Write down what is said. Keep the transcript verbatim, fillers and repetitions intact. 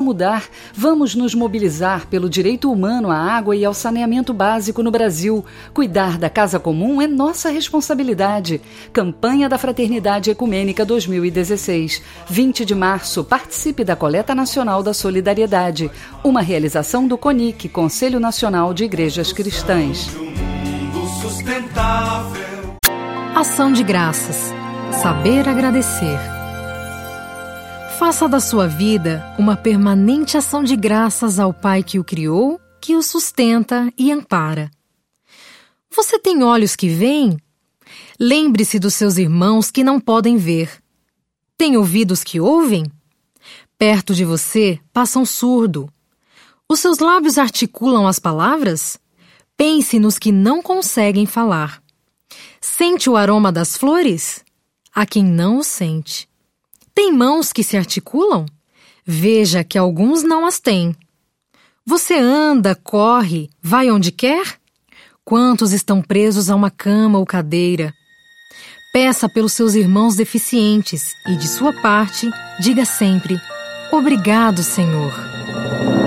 Mudar, vamos nos mobilizar pelo direito humano à água e ao saneamento básico no Brasil. Cuidar da casa comum é nossa responsabilidade. Campanha da Fraternidade Ecumênica dois mil e dezesseis. vinte de março, participe da Coleta Nacional da Solidariedade. Uma realização do CONIC, Conselho Nacional de Igrejas Cristãs. Ação de graças. Saber agradecer. Faça da sua vida uma permanente ação de graças ao Pai que o criou, que o sustenta e ampara. Você tem olhos que veem? Lembre-se dos seus irmãos que não podem ver. Tem ouvidos que ouvem? Perto de você passa um surdo. Os seus lábios articulam as palavras? Pense nos que não conseguem falar. Sente o aroma das flores? Há quem não o sente. Tem mãos que se articulam? Veja que alguns não as têm. Você anda, corre, vai onde quer? Quantos estão presos a uma cama ou cadeira? Peça pelos seus irmãos deficientes e, de sua parte, diga sempre: obrigado, Senhor.